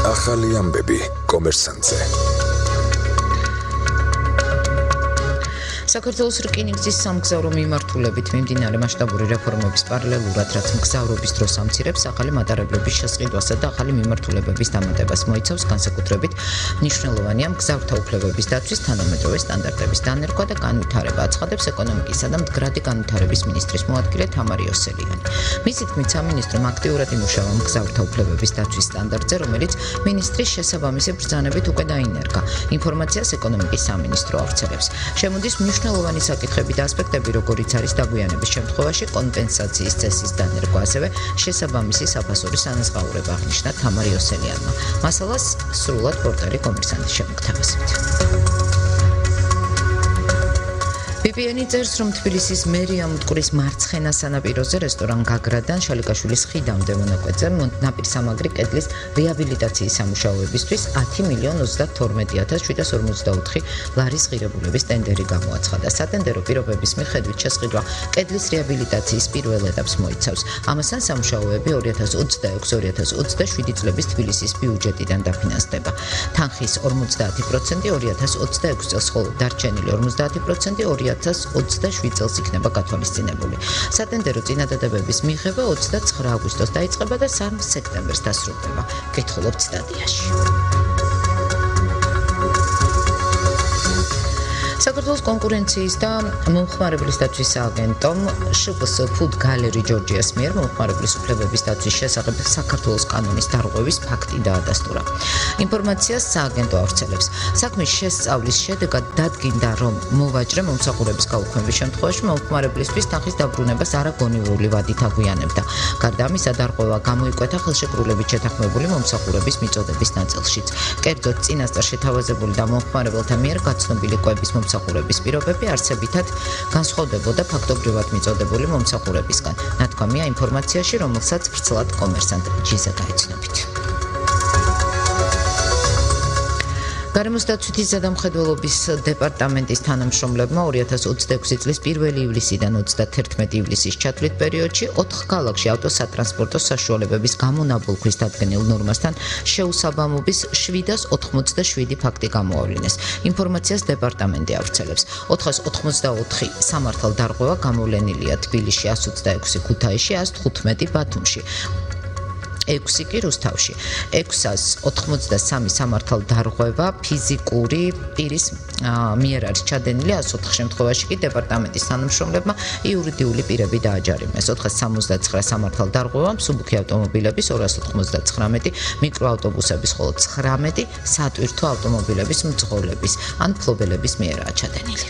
ახალი ამბები კომერსანტზე. საქართველოს რკინიგზის სამგზავრო მიმართულებით მიმდინარე მასშტაბური რეფორმების პარალელურად, რაც მგზავრობის დროს ამცირებს, ახალი მატარებლების შესყიდვასა და ახალი მიმართულებების დამატებას მოიცავს, განსაკუთრებით მნიშვნელოვანია მგზავრთა უფლებების დაცვის თანამედროვე სტანდარტების დანერგვა და განვითარება, აცხადებს ეკონომიკისა და მდგრადი განვითარების მინისტრის მოადგილე თამარ იოსელიანი. მისი თქმით, სამინისტრომ აქტიურად იმუშავა მგზავრთა უფლებების დაცვის სტანდარტზე, რომელიც მინისტრის შესაბამისი ბრძანებით უკვე დაინერგა. ინფორმაციას ეკონომიკის სამინისტრო ავრცელებს. შემოდის მნიშვნელოვანი საკითხები და ასპექტები, როგორიც არის დაგვიანების შემთხვევაში კომპენსაციის წესის დანერგვა, ასევე შესაბამისი საფასურის ანაზღაურება, აღნიშნა თამარ იოსელიანმა. მასალას სრულად პორტალი კომერსანტის შემოგთავაზებთ. BBN წერს, რომ თბილისის მერია მტკვრის მარცხენა სანაპიროზე რესტორან გაგრადან შალიკაშვილის ხიდამდე მონაკვეთზე ნაპირსამაგრი კედლის რეაბილიტაციის სამუშაოებისთვის 10.032.754 ლარის ღირებულების ტენდერი გამოაცხადა. სატენდერო პირობების მიხედვით შესყიდვა კედლის რეაბილიტაციის პირველ ეტაპს მოიცავს. ამასთან სამუშაოები 2026-2027 წლების თბილისის ბიუჯეტიდან დაფინანსდება. თანხის 50% 2026 წელს, ხოლო დარჩენილი 50% 2027 წელს იქნება გათვალისწინებული. სატენდერო წინადადებების მიღება 29 აგვისტოს დაიწყება და 3 სექტემბერს დასრულდება. გითხულობთ სტატიაში. საქართველოს კონკურენციის და მომხმარებლის დაცვის სააგენტომ შპს Food Gallery Georgias მიერ მომხმარებლის უფლებების დაცვის შესახებ საქართველოს კანონის დარღვევის ფაქტი დაადასტურა. ინფორმაციას სააგენტო ავრცელებს. საქმის შესწავლის შედეგად დადგინდა, რომ მოვაჭრე მომსახურების გაუქმების შემთხვევაში მომხმარებლისთვის თანხის დაბრუნებას არაგონივრული ვადით აგვიანებდა. გარდა ამისა, დარღვევა გამოიკვეთა ხელშეკრულებით შეთანხმებული მომსახურების მიწოდების ნაწილშიც. კერძოდ, წინასწარ შეთავაზებული და მომხმარებელთა მიერ გაცნობილი კვების მომსახურების პირობები არსებითად განსხვავდებოდა ფაქტობრივად მიწოდებული მომსახურებისგან. ნათქვამია ინფორმაციაში, რომელსაც ვრცლად კომერსანტ ჯიზა გაეცნობით. გარემოს დაცვითი ზედამხედველობის დეპარტამენტის თანამშრომლებმა 2026 წლის 1 ივლისიდან 31 ივლისის ჩათვლით პერიოდში 4 ქალაქში ავტოსატრანსპორტო საშუალებების გამონაბოლქვის დადგენილ ნორმასთან შეუსაბამობის 787 ფაქტი გამოავლინეს. ინფორმაციას დეპარტამენტი ავრცელებს. 484 სამართალ დარღვევა გამოვლენილია თბილისში, 126 ქუთაისში, 115 ბათუმში. 6 კი რუსთავში. 683 სამართალ დარღვევა ფიზიკური პირის მიერ არის ჩადენილი, 104 შემთხვევაში კი დეპარტამენტის თანამშრომლებმა იურიდიული პირები დააჯარიმეს. 469 სამართალ დარღვევა მსუბუქი ავტომობილების, 299 მიკროავტობუსების, ხოლო 19 სატვირთო ავტომობილების მძღოლების ან ფლობელების მიერაა ჩადენილი.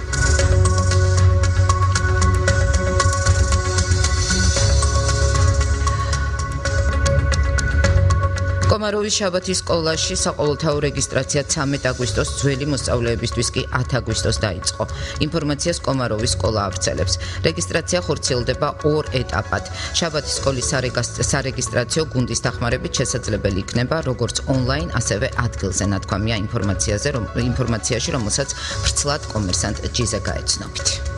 კომაროვის შაბათის სკოლაში საყოველთაო რეგისტრაცია 13 აგვისტოს, ძველი მოსწავლეებისთვის კი 10 აგვისტოს დაიწყო. ინფორმაციას კომაროვის სკოლა ავრცელებს. რეგისტრაცია ხორციელდება 2 ეტაპად. შაბათის სკოლის სარეგისტრაციო გუნდის დახმარებით შესაძლებელი იქნება როგორც ონლაინ, ასევე ადგილზე. ნათქვამია ინფორმაციაში, რომელსაც ვრცლად კომერსანტ ჯიზა გაეცნობით.